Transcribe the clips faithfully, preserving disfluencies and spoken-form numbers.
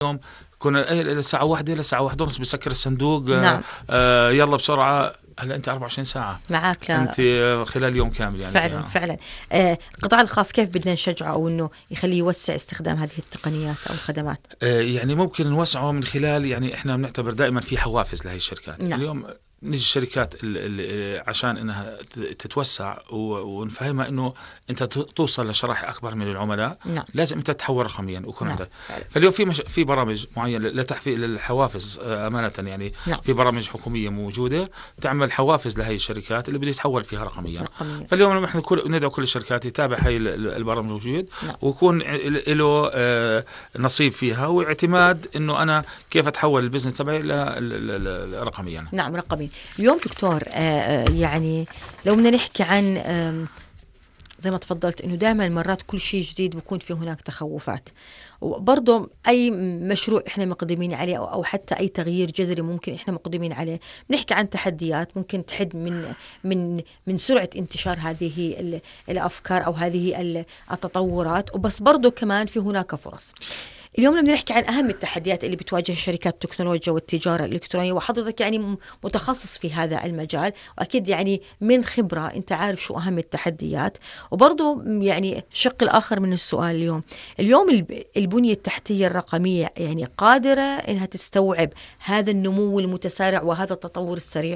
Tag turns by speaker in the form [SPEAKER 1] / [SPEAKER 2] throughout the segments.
[SPEAKER 1] اليوم كنا الساعة واحدة للساعة واحدة ونص بيسكر الصندوق.
[SPEAKER 2] نعم.
[SPEAKER 1] آه يلا بسرعة. هلا أنت أربعة وعشرين ساعة
[SPEAKER 2] معك، لا.
[SPEAKER 1] أنت خلال يوم كامل يعني.
[SPEAKER 2] فعلا
[SPEAKER 1] فيها.
[SPEAKER 2] فعلا. آه القطاع الخاص كيف بدنا نشجعه أو إنه يخليه يوسع استخدام هذه التقنيات أو الخدمات؟
[SPEAKER 1] آه يعني ممكن نوسعه من خلال، يعني إحنا بنعتبر دائما في حوافز لهي الشركات.
[SPEAKER 2] نعم.
[SPEAKER 1] اليوم نيجي الشركات اللي عشان انها تتوسع ونفهمها انه انت توصل لشرائح اكبر من العملاء.
[SPEAKER 2] نعم.
[SPEAKER 1] لازم انت تتحول رقميا ويكون
[SPEAKER 2] نعم.
[SPEAKER 1] عندك. فاليوم في مش في برامج معينه لتحفيز الحوافز امانه يعني.
[SPEAKER 2] نعم.
[SPEAKER 1] في برامج حكوميه موجوده تعمل حوافز لهي الشركات اللي بده يتحول فيها رقميا.
[SPEAKER 2] رقميا.
[SPEAKER 1] فاليوم نحن كل ندعو كل الشركات يتابع هي البرامج الموجود.
[SPEAKER 2] نعم.
[SPEAKER 1] ويكون له نصيب فيها واعتماد انه انا كيف اتحول البزنس تبعي رقميا.
[SPEAKER 2] نعم رقميا. اليوم دكتور آه يعني لو بدنا نحكي عن آه زي ما تفضلت انه دائما مرات كل شيء جديد بيكون في هناك تخوفات، وبرضه اي مشروع احنا مقدمين عليه او او حتى اي تغيير جذري ممكن احنا مقدمين عليه بنحكي عن تحديات ممكن تحد من من من سرعه انتشار هذه الافكار او هذه التطورات، وبس برضه كمان في هناك فرص. اليوم لما نحكي عن أهم التحديات اللي بتواجه شركات التكنولوجيا والتجارة الإلكترونية، وحضرتك يعني متخصص في هذا المجال وأكيد يعني من خبرة أنت عارف شو أهم التحديات. وبرضه يعني الشق الآخر من السؤال اليوم اليوم البنية التحتية الرقمية يعني قادرة أنها تستوعب هذا النمو المتسارع وهذا التطور السريع؟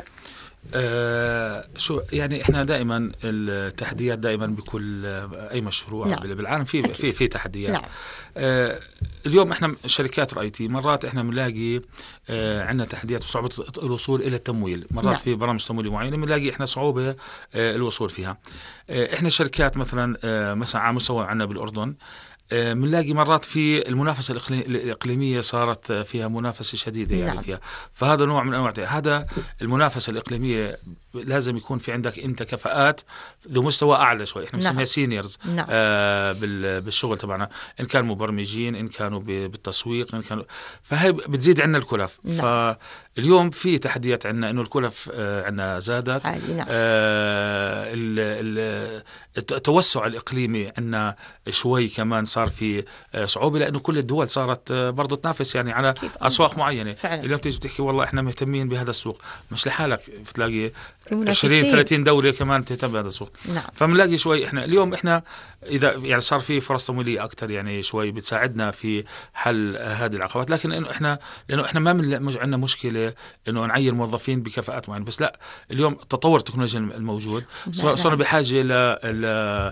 [SPEAKER 1] آه شو يعني احنا دائما التحديات دائما بكل اي مشروع. نعم. بالعالم في أكيد. في في تحديات. نعم. آه اليوم احنا شركات الاي تي مرات احنا بنلاقي آه عندنا تحديات وصعوبه الوصول الى التمويل. مرات نعم. في برامج تمويليه معينه بنلاقي احنا صعوبه آه الوصول فيها. آه احنا شركات مثلا آه مثلا على مستوى عندنا بالاردن بنلاقي مرات في المنافسة الإقليمية صارت فيها منافسة شديدة يعني. نعم. فيها فهذا نوع من أنواع هذا المنافسة الإقليمية لازم يكون في عندك أنت كفاءات ذو مستوى أعلى شوي. إحنا بنسميها سينيورز. نعم. آه بالشغل تبعنا إن كانوا مبرمجين إن كانوا بالتسويق إن كانوا فهي بتزيد عنا الكلف. نعم. فاليوم في تحديات عنا إنه الكلف آه عنا زادت. نعم. آه التوسع الإقليمي عنا شوي كمان صار في صعوبة لأنه كل الدول صارت برضو تنافس يعني على أسواق معينة. فعلا. اليوم تيجي بتحكي والله إحنا مهتمين بهذا السوق مش لحالك بتلاقي عشرين ثلاثين دولة كمان تهتم بهذا السوق. نعم. فبنلاقي شوي إحنا اليوم إحنا إذا يعني صار في فرص تمويلية أكتر يعني شوي بتساعدنا في حل هذه العقبات. لكن إنه إحنا لأنه إحنا ما من عندنا مشكلة إنه نعين موظفين بكفاءات معينة بس لا اليوم تطور التكنولوجيا الموجود صار بحاجة ل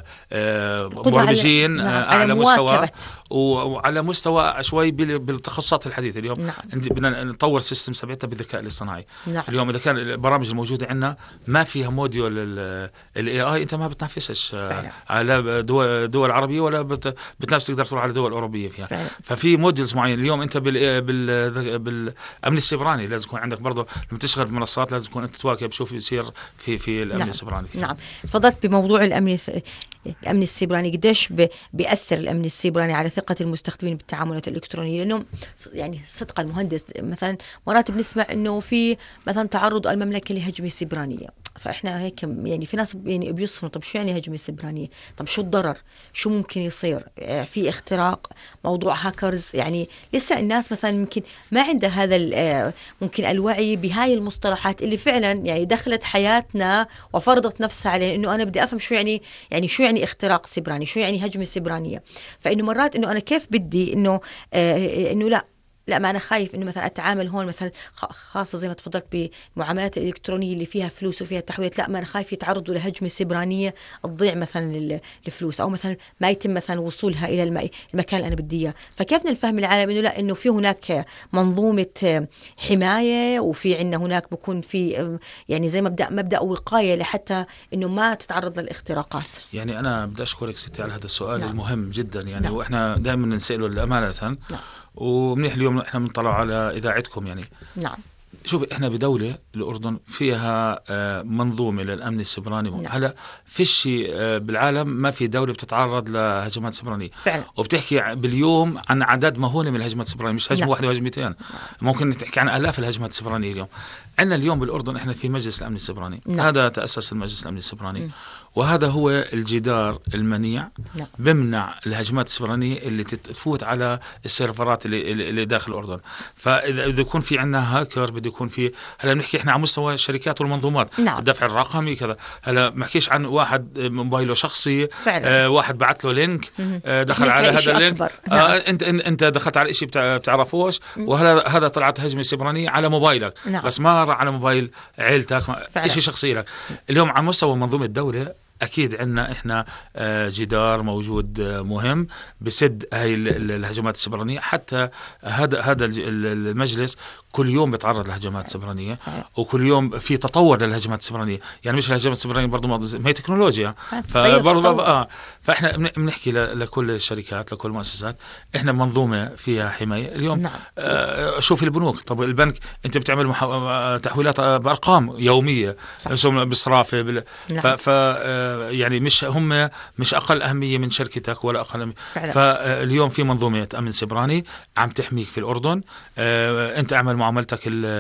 [SPEAKER 1] مبرمجين نعم. على مستوى وعلى مستوى شوي بالتخصصات الحديثة. اليوم نعم. بدنا نطور سيستم سبعتنا بالذكاء الاصطناعي. نعم. اليوم إذا كان البرامج الموجودة عندنا ما فيها موديول ال إيه آي أنت ما بتنافسش فعلا. على دول, دول عربية ولا بت بتنافس تقدر تروح على دول أوروبية فيها. فعلا. ففي موديلز معين. اليوم أنت بال بال بالأمن السيبراني لازم يكون عندك برضه لما تشتغل في منصات لازم تكون أنت تواكب شوف يصير في في الأمن نعم. السيبراني فيها. نعم.
[SPEAKER 2] تفضلت بموضوع الأمن الأمن السيبراني قديش بيأثر الأمن السيبراني على ثقة المستخدمين بالتعاملات الإلكترونية؟ لأنه يعني صدق المهندس مثلا مرات بنسمع إنه في مثلا تعرض المملكة لهجمة سيبرانية، فإحنا هيك يعني في ناس يعني بيصفوا طب شو يعني هجمة سيبرانية؟ طب شو الضرر؟ شو ممكن يصير؟ في اختراق، موضوع هاكرز، يعني لسه الناس مثلا يمكن ما عندها هذا ممكن الوعي بهاي المصطلحات اللي فعلا يعني دخلت حياتنا وفرضت نفسها علينا إنه أنا بدي أفهم شو يعني يعني شو يعني اختراق سيبراني، شو يعني هجمة سيبرانية. فإنه مرات إنه أنا كيف بدي إنه آه إنه لا لا ما أنا خايف إنه مثلا أتعامل هون مثلا خاصة زي ما تفضلت بالمعاملات الإلكترونية اللي فيها فلوس وفيها تحويلات، لا ما أنا خايف يتعرضوا لهجمة سيبرانية تضيع مثلا الفلوس أو مثلا ما يتم مثلا وصولها إلى المكان اللي أنا بدي إياه. فكيف بدنا نفهم العالم إنه لا إنه في هناك منظومة حماية وفي عندنا هناك بكون في يعني زي مبدأ مبدأ وقاية لحتى إنه ما تتعرض للاختراقات.
[SPEAKER 1] يعني أنا بدي أشكرك ستي على هذا السؤال. نعم. المهم جدا يعني. نعم. وإحنا دائما نسأله أمانة. نعم. ومنيح اليوم احنا بنطلع على اذاعتكم يعني. نعم. شوف احنا بدولة الاردن فيها منظومة للامن السيبراني. نعم. هلا فيش بالعالم ما في دولة بتتعرض لهجمات سيبرانية فعلا. وبتحكي باليوم عن عدد مهول من الهجمات السيبرانية مش هجمة نعم. واحدة وهجمتين. نعم. ممكن تحكي عن آلاف الهجمات السيبرانية اليوم. عندنا اليوم بالاردن احنا في مجلس الامن السيبراني. نعم. هذا تأسس المجلس الامن السيبراني. م. وهذا هو الجدار المنيع
[SPEAKER 2] نعم.
[SPEAKER 1] بمنع الهجمات السبرانية اللي تفوت على السيرفرات اللي, اللي داخل الأردن. فإذا إذا يكون في عندنا هاكر، بده يكون في، هلا بنحكي إحنا على مستوى الشركات والمنظومات،
[SPEAKER 2] نعم.
[SPEAKER 1] الدفع الرقمي كذا، هلا ما بحكيش عن واحد موبايله شخصي،
[SPEAKER 2] فعلا.
[SPEAKER 1] آه واحد بعت له لينك، آه دخل على هذا اللينك، آه
[SPEAKER 2] نعم.
[SPEAKER 1] انت انت دخلت على شيء بتعرفوش، وهذا هذا طلعت هجمه سبرانيه على موبايلك،
[SPEAKER 2] نعم.
[SPEAKER 1] بس ما راح على موبايل عيلتك، شيء شخصي لك. اليوم على مستوى منظومه الدوله أكيد عندنا إحنا جدار موجود مهم بسد هاي الهجمات السبرانية. حتى هذا هذا المجلس كل يوم بيتعرض لهجمات سبرانية، وكل يوم في تطور للهجمات السبرانية. يعني مش الهجمات السبرانية برضو ما هي تكنولوجيا، فبرضو آه فإحنا بنحكي لكل الشركات لكل المؤسسات إحنا منظومة فيها حماية. اليوم
[SPEAKER 2] نعم.
[SPEAKER 1] آه شوف البنوك، طب البنك أنت بتعمل محا... تحويلات بأرقام يومية بصرافة بال... نعم. ف... ف... يعني مش هم مش أقل أهمية من شركتك ولا أقل أهمية. فاليوم في منظومة أمن سبراني عم تحميك في الأردن. آه أنت أعمل معاملتك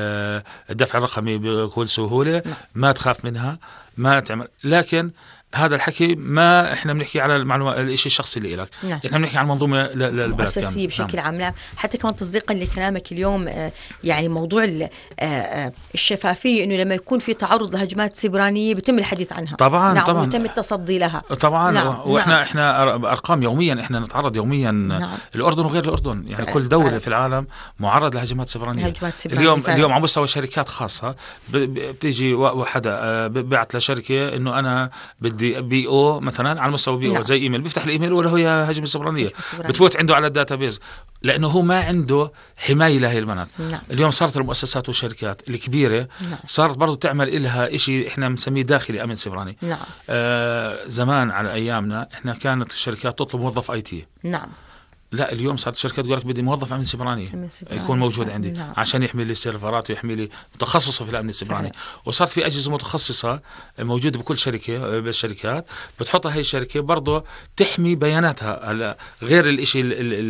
[SPEAKER 1] الدفع الرقمي بكل سهولة، ما تخاف منها، ما تعمل. لكن هذا الحكي ما احنا بنحكي على المعلومات الشيء الشخصي اللي لك،
[SPEAKER 2] نعم.
[SPEAKER 1] احنا بنحكي عن منظومه للبلد
[SPEAKER 2] مؤسسيه بشكل عام. نعم. حتى كمان تصديقا لكلامك اليوم، آه يعني موضوع آه آه الشفافيه، انه لما يكون في تعرض لهجمات سبرانيه بيتم الحديث عنها.
[SPEAKER 1] طبعا
[SPEAKER 2] نعم.
[SPEAKER 1] طبعا
[SPEAKER 2] ويتم التصدي لها.
[SPEAKER 1] طبعا.
[SPEAKER 2] نعم.
[SPEAKER 1] واحنا
[SPEAKER 2] نعم.
[SPEAKER 1] احنا ارقام يوميا احنا نتعرض يوميا. نعم. الاردن وغير الاردن، يعني كل دوله فعلا في العالم معرض لهجمات سبرانيه.
[SPEAKER 2] هجمات سبرانية
[SPEAKER 1] اليوم
[SPEAKER 2] فعلا.
[SPEAKER 1] اليوم على مستوى شركات خاصه بتيجي وحدا ببعت لشركه انه انا بدي بي او مثلا على مستوى بي او، نعم. زي ايميل، بيفتح الايميل ولا هي هجمه سبرانيه، بتفوت عنده على الداتابيز لانه هو ما عنده حمايه لهي البنات.
[SPEAKER 2] نعم.
[SPEAKER 1] اليوم صارت المؤسسات والشركات الكبيره، نعم. صارت برضو تعمل لها شيء احنا بنسميه داخلي امن سبراني.
[SPEAKER 2] نعم.
[SPEAKER 1] آه زمان على ايامنا احنا كانت الشركات تطلب موظف اي تي.
[SPEAKER 2] نعم.
[SPEAKER 1] لا اليوم صارت الشركات تقول لك بدي موظف امن سبراني يكون موجود عندي، نعم. عشان يحمي لي السيرفرات ويحمي لي، متخصصه في الامن السبراني. وصارت في اجهزه متخصصه موجوده بكل شركه بالشركات، بتحطها هي الشركه برضه تحمي بياناتها. هلا غير الشيء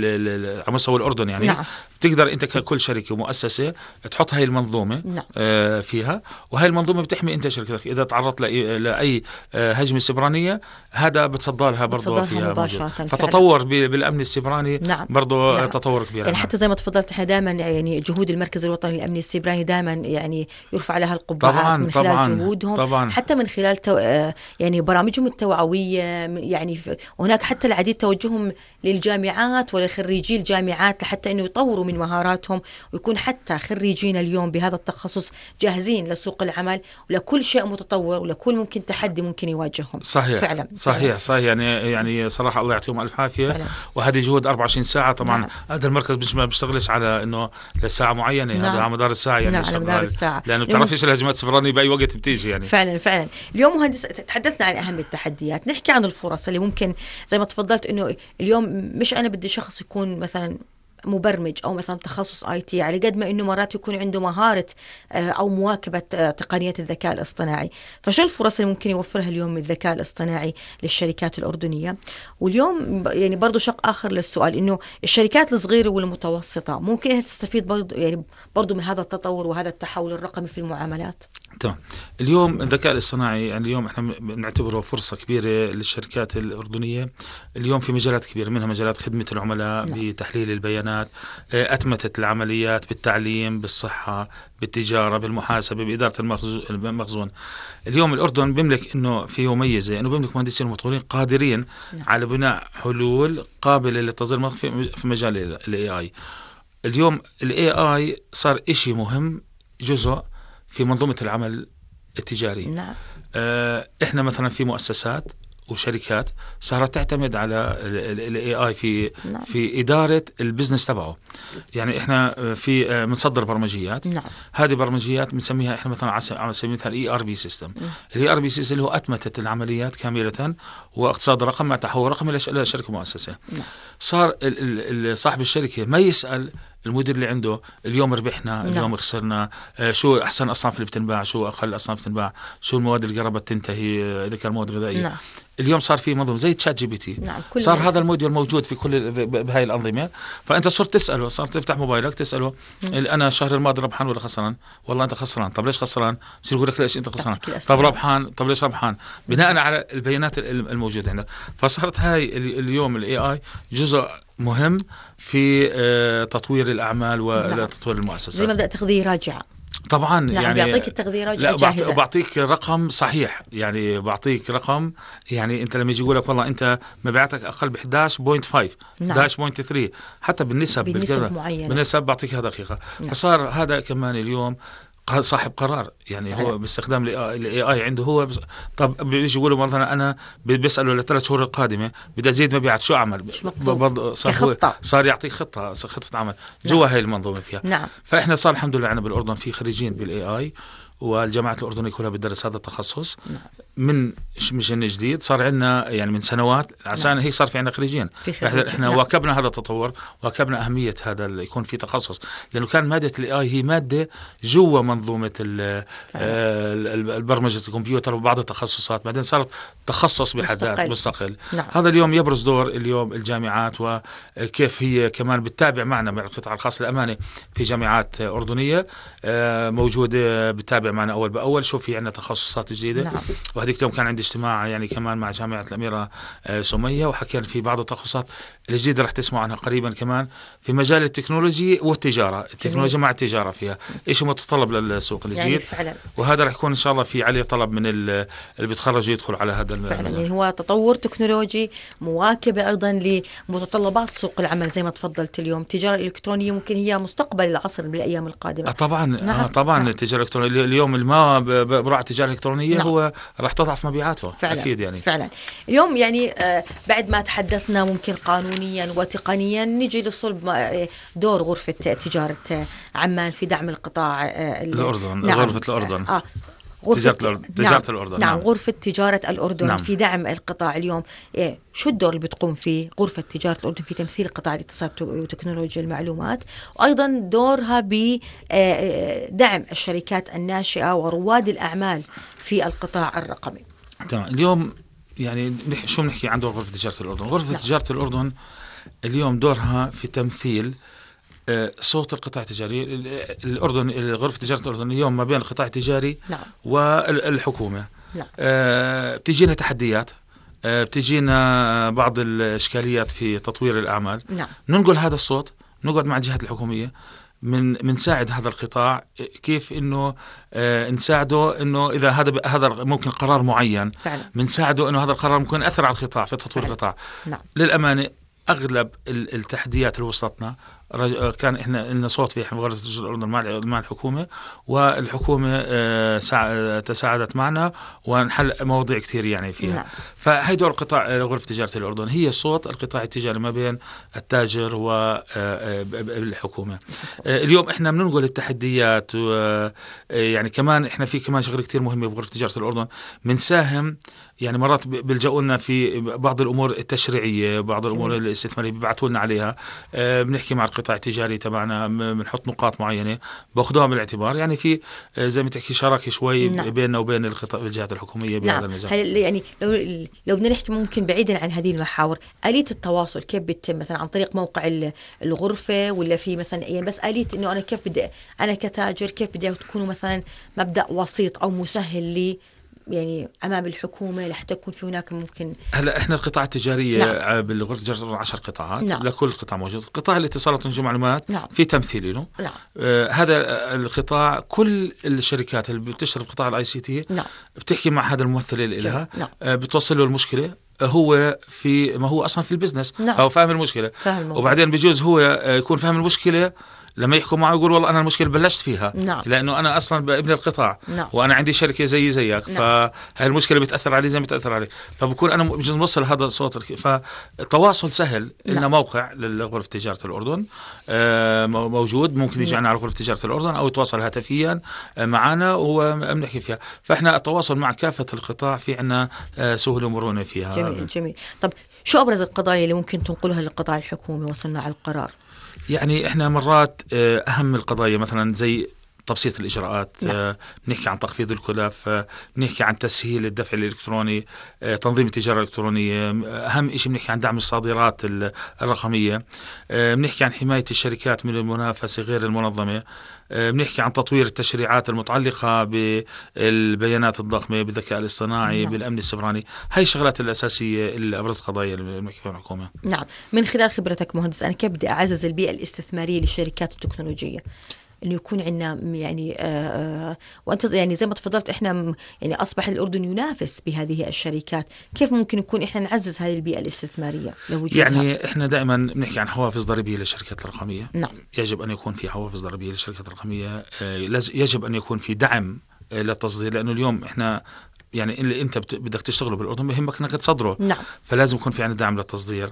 [SPEAKER 1] على مستوى الاردن يعني، نعم. تقدر انت ككل شركه ومؤسسه تحط هاي المنظومه، نعم. آه فيها، وهي المنظومه بتحمي انت شركتك اذا تعرضت لاي آه هجمه سبرانيه، هذا بتصدى لها برضه فيها موجود. فتطور بالامن السبراني، نعم. برضه، نعم. تطور كبير.
[SPEAKER 2] يعني حتى زي ما تفضلت احنا دائما يعني جهود المركز الوطني للامن السبراني دائما يعني يرفع لها القبعات طبعاً من خلال طبعاً جهودهم طبعاً. حتى من خلال تو... يعني برامجهم التوعويه، يعني هناك حتى العديد توجههم للجامعات ولخريجي الجامعات لحتى انه يطوروا من مهاراتهم، ويكون حتى خريجين اليوم بهذا التخصص جاهزين لسوق العمل ولكل شيء متطور ولكل ممكن تحدي ممكن يواجههم.
[SPEAKER 1] صحيح فعلا. صحيح فعلا. صحيح. يعني يعني صراحه الله يعطيهم الف عافيه. وهذه جهود أربعة وعشرين ساعة طبعا. نعم. هذا المركز مش ما بيشتغلش على انه لساعه معينه، نعم. هذا على مدار الساعه يعني.
[SPEAKER 2] نعم. على مدار الساعه،
[SPEAKER 1] لانه بتعرفيش الهجمات السبرانيه باي وقت بتيجي يعني.
[SPEAKER 2] فعلا فعلا. اليوم مهندس تحدثنا عن اهم التحديات، نحكي عن الفرص اللي ممكن زي ما تفضلت انه اليوم مش انا بدي شخص يكون مثلا مبرمج او مثلا تخصص اي تي، على قد ما انه مرات يكون عنده مهاره او مواكبه تقنيه الذكاء الاصطناعي. فشو الفرص اللي ممكن يوفرها اليوم الذكاء الاصطناعي للشركات الاردنيه؟ واليوم يعني برضه شق اخر للسؤال، انه الشركات الصغيره والمتوسطه ممكن انها تستفيد برضه يعني برضه من هذا التطور وهذا التحول الرقمي في المعاملات.
[SPEAKER 1] تمام. اليوم الذكاء الاصطناعي يعني اليوم احنا بنعتبره فرصه كبيره للشركات الاردنيه اليوم في مجالات كبيره، منها مجالات خدمه العملاء، نعم. بتحليل البيانات، أتمتة العمليات، بالتعليم، بالصحة، بالتجارة، بالمحاسبة، بإدارة المخزون. اليوم الأردن بيملك إنه فيه ميزة إنه بيملك مهندسين ومطورين قادرين، نعم. على بناء حلول قابلة للتصدير في مجال ال إيه آي. اليوم ال إيه آي صار إشي مهم، جزء في منظومة العمل التجاري.
[SPEAKER 2] نعم.
[SPEAKER 1] آه إحنا مثلا في مؤسسات وشركات صارت تعتمد على ال إيه آي في نعم. في إدارة البزنس تبعه. يعني إحنا في بنصدر برمجيات، نعم. هذه برمجيات بنسميها إحنا مثلا على سبيل المثال إي آر بي سيستم. الإي آر بي سيستم اللي هو أتمتت العمليات كاملة واقتصاد رقم مع تحول رقمي لشركة مؤسسة. نعم. صار صاحب الشركة ما يسأل المدير اللي عنده اليوم ربحنا اليوم نعم. خسرنا، شو أحسن أصناف اللي بتنباع، شو أقل أصناف بتنباع، شو المواد اللي قربت تنتهي إذا كان مواد غذائية. نعم. اليوم صار في منظومة زي تشات جي بي تي. نعم. صار هذا الموديل موجود في كل بهاي الأنظمة، فأنت صرت تسأله، صرت تفتح موبايلك تسأله مم. أنا الشهر الماضي ربحان ولا خسران؟ والله أنت خسران. طب ليش خسران؟ بصير يقول لك ليش أنت خسران؟ طب ربحان؟ طب ليش ربحان؟ بناء على البيانات الموجودة عندك. فصارت هاي اليوم ال إيه آي جزء مهم في تطوير الأعمال وتطوير المؤسسات.
[SPEAKER 2] زي مبدأ تغذية راجعة.
[SPEAKER 1] طبعا
[SPEAKER 2] نعم
[SPEAKER 1] يعني
[SPEAKER 2] بيعطيك التغذية راجعة
[SPEAKER 1] لا جاهزة. بعطيك رقم صحيح، يعني بعطيك رقم، يعني انت لما يجي يقول لك والله انت مبيعاتك اقل ب إحدى عشر فاصلة خمسة نعم. إحدى عشر فاصلة ثلاثة حتى بالنسب
[SPEAKER 2] بالنسب معينة،
[SPEAKER 1] بالنسب بعطيك هذا دقيقة. نعم. فصار هذا كمان اليوم صاحب قرار، يعني هو باستخدام الاي اي عنده هو بس. طب بيجي يقولوا مثلا انا بيسالوا للثلاث شهور القادمه بدي ازيد مبيعات، شو اعمل؟
[SPEAKER 2] صار هو
[SPEAKER 1] صار يعطيك خطه خطه عمل جوا نعم. هاي المنظومه فيها.
[SPEAKER 2] نعم.
[SPEAKER 1] فاحنا صار الحمد لله عندنا بالاردن في خريجين بالاي اي، والجامعات الأردنية كلها بتدرس هذا التخصص. نعم. من مش إنه جديد، صار عندنا يعني من سنوات عشان نعم. هيك صار في عندنا خريجين. احنا, احنا نعم. واكبنا هذا التطور، واكبنا أهمية هذا يكون في تخصص، لأنه كان مادة الاي اي هي مادة جوا منظومة البرمجة الكمبيوتر وبعض التخصصات، بعدين صارت تخصص بحد ذاته مستقل. نعم. هذا اليوم يبرز دور اليوم الجامعات، وكيف هي كمان بتتابع معنا مع القطاع الخاص. الأمانة في جامعات أردنية موجودة بتتابع معنا أول بأول، شوف في عندنا تخصصات جديدة. نعم. وهذيك اليوم كان عندي اجتماع يعني كمان مع جامعة الأميرة سمية، وحكينا في بعض التخصصات الجديدة رح تسمعوا عنها قريبا كمان في مجال التكنولوجي والتجارة. التكنولوجيا مع التجارة فيها إيش متطلب للسوق الجديد يعني فعلا. وهذا رح يكون إن شاء الله في عليه طلب من اللي بيتخرجوا يدخل على هذا
[SPEAKER 2] فعلا. يعني هو تطور تكنولوجي مواكبة أيضا لمتطلبات سوق العمل زي ما تفضلت اليوم. التجارة الإلكترونية ممكن هي مستقبل العصر بالأيام القادمة.
[SPEAKER 1] آه طبعا. نعم. آه طبعا. نعم. التجارة الإلكترونية اليوم ما بروح التجارة الإلكترونية. نعم. هو راح تضعف مبيعاته فعلا. أكيد يعني
[SPEAKER 2] فعلا. اليوم يعني آه بعد ما تحدثنا ممكن قانونيا وتقنيا، نجي لصلب دور غرفة تجارة عمان في دعم القطاع آه
[SPEAKER 1] الأردن. نعم. غرفة الأردن.
[SPEAKER 2] آه
[SPEAKER 1] تجارة الأردن. تجارة نعم. الأردن.
[SPEAKER 2] نعم. نعم غرفة تجارة الأردن. نعم. في دعم القطاع اليوم. إيه شو الدور اللي بتقوم فيه غرفة تجارة الأردن في تمثيل قطاع الاتصالات وتكنولوجيا المعلومات، وأيضا دورها بدعم الشركات الناشئة ورواد الأعمال في القطاع الرقمي؟
[SPEAKER 1] تمام. اليوم يعني شو بنحكي عن دور غرفة تجارة الأردن؟ غرفة نعم. تجارة الأردن اليوم دورها في تمثيل صوت القطاع التجاري. الأردن غرفة تجارة الأردن اليوم ما بين القطاع التجاري نعم. والحكومة. نعم. آه بتجينا تحديات، آه بتجينا بعض الإشكاليات في تطوير الأعمال. نعم. ننقل هذا الصوت، نقعد مع الجهات الحكومية، من منساعد هذا القطاع كيف انه آه نساعده انه اذا هذا هذا ممكن قرار معين بنساعده انه هذا القرار ممكن ياثر على القطاع في تطوير القطاع. نعم. للامانه اغلب التحديات اللي وصلتنا كان احنا لنا صوت في غرفة تجارة الأردن مع الحكومة، والحكومة تساعدت معنا ونحل مواضيع كثير يعني فيها. نعم. فهي دور قطاع غرفة تجارة الأردن، هي صوت القطاع التجاري ما بين التاجر والحكومة. اليوم احنا بننقل التحديات، يعني كمان احنا في كمان شغله كثير مهمة بغرفة تجارة الأردن، بنساهم يعني مرات بيلجأوا لنا في بعض الأمور التشريعية، بعض الأمور الاستثمارية بيبعثوا لنا عليها. بنحكي مع القطاع التجاري تبعنا، بنحط نقاط معينة باخذوها بالاعتبار، يعني في زي ما تحكي شراكة شوي. نعم. بيننا وبين القطاع الجهات الحكومية بهذا
[SPEAKER 2] نعم.
[SPEAKER 1] المجال.
[SPEAKER 2] يعني لو لو بدنا نحكي ممكن بعيدا عن هذه المحاور، آلية التواصل كيف بتتم؟ مثلا عن طريق موقع الغرفة، ولا في مثلا يعني بس آلية انه انا كيف بدي انا كتاجر كيف بدي تكونوا مثلا مبدأ وسيط او مسهل لي يعني امام الحكومه لحتى يكون في هناك ممكن. هلا
[SPEAKER 1] احنا القطاع التجاريه نعم. بالغرفه التجاريه عشر قطاعات. نعم. لكل قطاع موجود. قطاع الاتصالات والمعلومات نعم. في تمثيل له. نعم. آه هذا القطاع كل الشركات اللي بتشتغل في قطاع الاي سي تي نعم. بتحكي مع هذا الممثل اللي لها. نعم. آه بتوصل له المشكله، هو في ما هو اصلا في البزنس. نعم. فهو فاهم المشكله. فاهم. وبعدين بجوز هو يكون فاهم المشكله لما يحكوا معه يقول والله أنا المشكلة بلشت فيها. نعم. لأنه أنا أصلا ابن القطاع. نعم. وأنا عندي شركة زي زيك. نعم. فهي المشكلة بتأثر علي زي ما بتأثر علي، فبكون أنا بجوز نوصل هذا الصوت. فالتواصل سهل. نعم. لنا موقع لغرفة تجارة الأردن موجود، ممكن يجي عنا على غرفة تجارة الأردن أو يتواصل هاتفيا معنا وبنحكي فيها. فإحنا التواصل مع كافة القطاع في عنا سهولة ومرونة فيها.
[SPEAKER 2] جميل جميل. طب شو أبرز القضايا اللي ممكن تنقلها للقطاع الحكومي وصلنا على القرار؟
[SPEAKER 1] يعني احنا مرات اهم القضايا مثلا زي تبسيط الإجراءات، نعم. بنحكي عن تخفيض الكلف، بنحكي عن تسهيل الدفع الإلكتروني، تنظيم التجارة الإلكترونية، أهم شيء بنحكي عن دعم الصادرات الرقمية، بنحكي عن حماية الشركات من المنافسة غير المنظمة، بنحكي عن تطوير التشريعات المتعلقة بالبيانات الضخمة، بالذكاء الاصطناعي، نعم. بالأمن السيبراني. هاي الشغلات الأساسية اللي أبرز قضايا المحكمة الحكومة.
[SPEAKER 2] نعم. من خلال خبرتك مهندس، أنا كيف بدي أعزز البيئة الاستثمارية للشركات التكنولوجية إنه يكون عندنا يعني آه وأنت يعني زي ما تفضلت إحنا يعني أصبح الأردن ينافس بهذه الشركات، كيف ممكن يكون إحنا نعزز هذه البيئة الاستثمارية لوجودها؟
[SPEAKER 1] يعني إحنا دائما بنحكي عن حوافز ضريبية للشركات الرقمية.
[SPEAKER 2] نعم.
[SPEAKER 1] يجب أن يكون في حوافز ضريبية للشركات الرقمية، آه يجب أن يكون في دعم آه للتصدير، لأنه اليوم إحنا يعني اللي انت بدك تشتغله بالاردن بهمك انك تصدره.
[SPEAKER 2] نعم.
[SPEAKER 1] فلازم يكون في عندنا دعم للتصدير،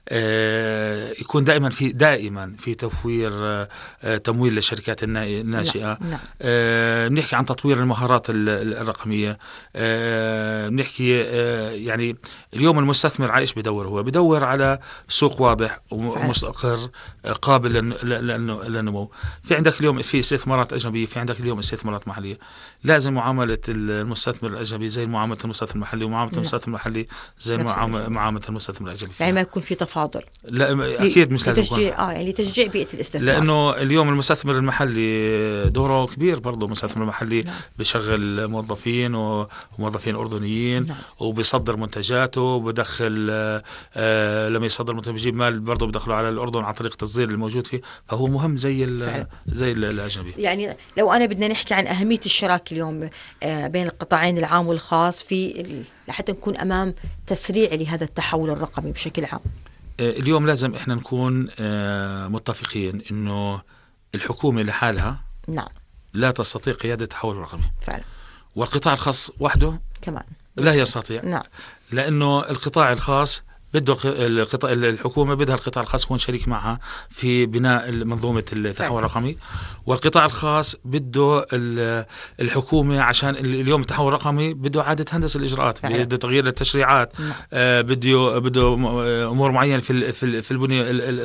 [SPEAKER 1] آه يكون دائما في دائما في توفير آه تمويل للشركات الناشئه.
[SPEAKER 2] نعم.
[SPEAKER 1] آه بنحكي عن تطوير المهارات الرقميه، آه بنحكي آه يعني اليوم المستثمر عايش بدور، هو بدور على سوق واضح ومستقر آه قابل للنمو. في عندك اليوم في استثمارات اجنبيه، في عندك اليوم استثمارات محليه. لازم معامله المستثمر الاجنبي زي معامله المستثمر المحلي، ومعامله المستثمر المحلي زي معامله المستثمر الاجنبي.
[SPEAKER 2] يعني ما يكون في تفاضل.
[SPEAKER 1] لا اكيد مش لازم يكون.
[SPEAKER 2] اه يعني تشجيع بيئه الاستثمار،
[SPEAKER 1] لانه اليوم المستثمر المحلي دوره كبير برضه. المستثمر المحلي نعم. بشغل موظفين وموظفين اردنيين، نعم. وبيصدر منتجاته وبدخل آه لما يصدر منتج بيجيب مال برضه بدخله على الاردن عن طريق التصدير الموجود فيه، فهو مهم زي زي الاجنبي.
[SPEAKER 2] يعني لو انا بدنا نحكي عن اهميه الشراكه اليوم آه بين القطاعين العام والخاص في لحتى نكون امام تسريع لهذا التحول الرقمي بشكل عام.
[SPEAKER 1] اليوم لازم احنا نكون متفقين انه الحكومة لحالها
[SPEAKER 2] نعم
[SPEAKER 1] لا تستطيع قيادة التحول الرقمي
[SPEAKER 2] فعلا،
[SPEAKER 1] والقطاع الخاص وحده
[SPEAKER 2] كمان
[SPEAKER 1] لا يستطيع.
[SPEAKER 2] نعم.
[SPEAKER 1] لانه القطاع الخاص بده القطاع الحكومة بدها القطاع الخاص يكون شريك معها في بناء منظومة التحول الرقمي، والقطاع الخاص بده الحكومة عشان اليوم التحول الرقمي بده إعادة هندسة الإجراءات، بده تغيير التشريعات، آه بده بده أمور معينة في في في البنية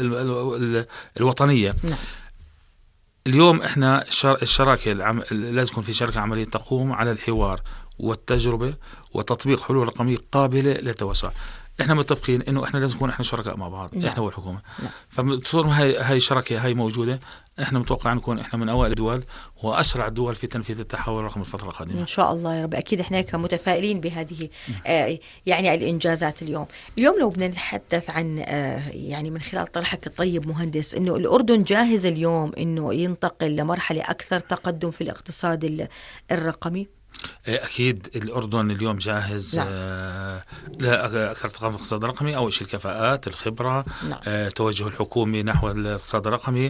[SPEAKER 1] الوطنية.
[SPEAKER 2] نعم.
[SPEAKER 1] اليوم احنا الشراكة لازم يكون في شركة عملية تقوم على الحوار والتجربة وتطبيق حلول رقمية قابلة للتوسع. احنا متفقين انه احنا لازم نكون احنا شركاء مع بعض. نعم. احنا والحكومه. نعم. فطول ما هاي هاي الشراكه هاي موجوده، احنا متوقع نكون احنا من اوائل الدول واسرع الدول في تنفيذ التحول الرقمي الفتره القادمه
[SPEAKER 2] ان شاء الله يا رب. اكيد احنا متفائلين بهذه آه يعني الانجازات. اليوم اليوم لو بدنا نتحدث عن آه يعني من خلال طرحك الطيب مهندس، انه الاردن جاهز اليوم انه ينتقل لمرحله اكثر تقدم في الاقتصاد الرقمي.
[SPEAKER 1] أكيد الأردن اليوم جاهز. نعم. آه لأكثر تقدم في الاقتصاد الرقمي. أول شيء الكفاءات، الخبرة. نعم. آه توجه الحكومي نحو الاقتصاد الرقمي.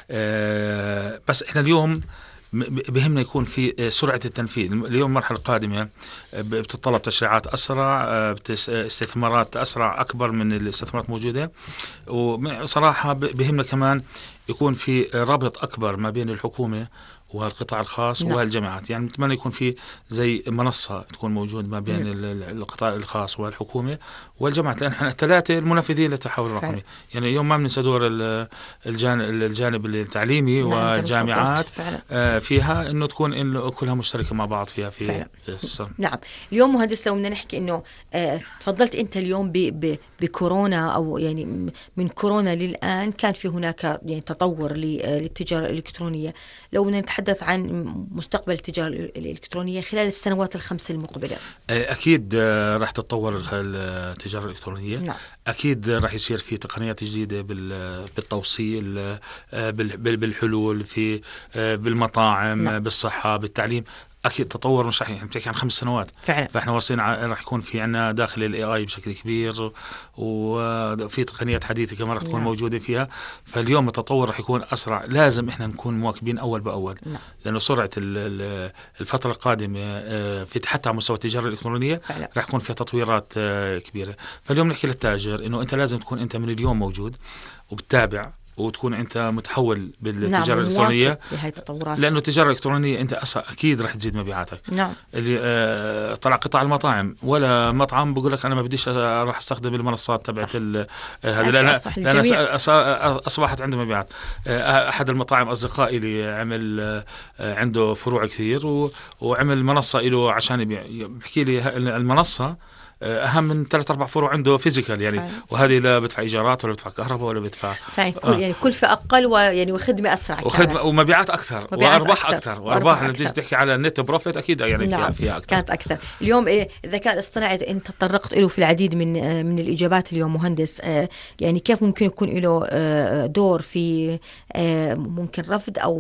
[SPEAKER 1] آه بس إحنا اليوم بهمنا يكون في سرعة التنفيذ. اليوم المرحلة القادمة بتتطلب تشريعات أسرع، استثمارات أسرع أكبر من الاستثمارات موجودة، وصراحة بهمنا كمان يكون في رابط أكبر ما بين الحكومة والقطاع الخاص. نعم. والجامعات. يعني نتمنى يكون في زي منصة تكون موجود ما بين نعم. القطاع الخاص والحكومة والجامعات، لأن احنا الثلاثة المنفذين للتحول الرقمي. يعني اليوم ما بننسى دور الجانب, الجانب التعليمي. نعم. والجامعات آه فيها انه تكون إنه كلها مشتركة مع بعض فيها في
[SPEAKER 2] نعم. اليوم مهندس لو بدنا نحكي انه آه تفضلت انت اليوم ب ب بكورونا، او يعني من كورونا للآن كان في هناك يعني تطور للتجارة الإلكترونية. لو بدنا نتحدث عن مستقبل التجارة الإلكترونية خلال السنوات الخمس المقبلة.
[SPEAKER 1] أكيد راح تتطور التجارة الإلكترونية. نعم. أكيد راح يصير في تقنيات جديدة بالتوصيل، بالحلول في بالمطاعم. نعم. بالصحة، بالتعليم. أكيد تطور مش راح نحكي عن خمس سنوات
[SPEAKER 2] فعلا.
[SPEAKER 1] فإحنا واصلين راح يكون في عنا داخل ال إيه آي بشكل كبير، وفي تقنيات حديثة كمان راح تكون نعم. موجودة فيها. فاليوم التطور راح يكون أسرع. لازم إحنا نكون مواكبين أول بأول. نعم. لأنه سرعة الفترة القادمة في حتى على مستوى التجارة الإلكترونية فعلا. راح يكون فيها تطويرات كبيرة. فاليوم نحكي للتاجر إنه أنت لازم تكون أنت من اليوم موجود وبتتابع وتكون أنت متحول بالتجارة
[SPEAKER 2] نعم
[SPEAKER 1] الإلكترونية
[SPEAKER 2] بهاي التطورات،
[SPEAKER 1] لأنه التجارة الإلكترونية أنت أكيد رح تزيد مبيعاتك.
[SPEAKER 2] نعم.
[SPEAKER 1] اللي آه طلع قطاع المطاعم، ولا مطعم بقول لك أنا ما بديش راح أستخدم المنصات تبعت هذا، لأن لأن أصبحت عنده مبيعات. آه أحد المطاعم أصدقائي اللي عمل آه عنده فروع كثير وعمل منصة له عشان بيحكي لي المنصة أهم من ثلاث أربع فروع عنده فيزيكال يعني فاهم. وهذه لا بدفع إيجارات ولا بدفع كهرباء ولا بدفع
[SPEAKER 2] كل آه. يعني كلفة أقل ويعني وخدمة أسرع
[SPEAKER 1] وخدمة ومبيعات أكثر وأرباح أكثر, أكثر. وأرباح لما تيجي تحكي على النت بروفيت أكيد يعني نعم. فيها, فيها أكثر
[SPEAKER 2] كانت أكثر. اليوم إيه الذكاء الاصطناعي أنت تطرقت له في العديد من من الإجابات اليوم مهندس، يعني كيف ممكن يكون له دور في ممكن رفض أو